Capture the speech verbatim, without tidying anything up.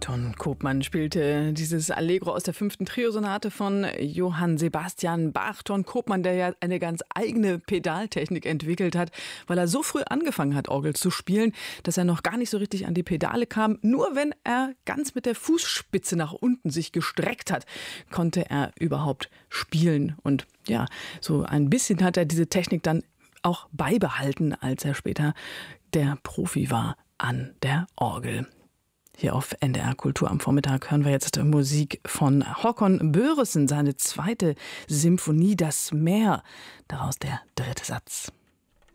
Ton Koopman spielte dieses Allegro aus der fünften Triosonate von Johann Sebastian Bach. Ton Koopman, der ja eine ganz eigene Pedaltechnik entwickelt hat, weil er so früh angefangen hat, Orgel zu spielen, dass er noch gar nicht so richtig an die Pedale kam. Nur wenn er ganz mit der Fußspitze nach unten sich gestreckt hat, konnte er überhaupt spielen. Und ja, so ein bisschen hat er diese Technik dann auch beibehalten, als er später der Profi war an der Orgel. Hier auf N D R Kultur am Vormittag hören wir jetzt Musik von Håkon Børresen, seine zweite Symphonie, das Meer. Daraus der dritte Satz.